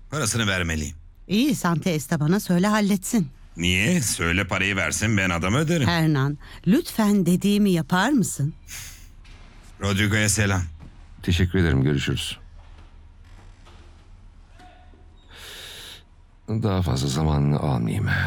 Parasını vermeliyim. İyi, Sante Esteban'a söyle halletsin. Niye? Söyle parayı versin, ben adamı öderim. Hernan, lütfen dediğimi yapar mısın? Rodrigo'ya selam. Teşekkür ederim, görüşürüz. Daha fazla zamanını almayayım.